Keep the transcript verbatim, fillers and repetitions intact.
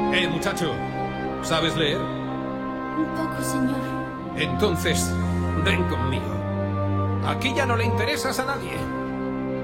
Eh, muchacho, ¿sabes leer? Un poco, señor. Entonces, ven conmigo. Aquí ya no le interesas a nadie.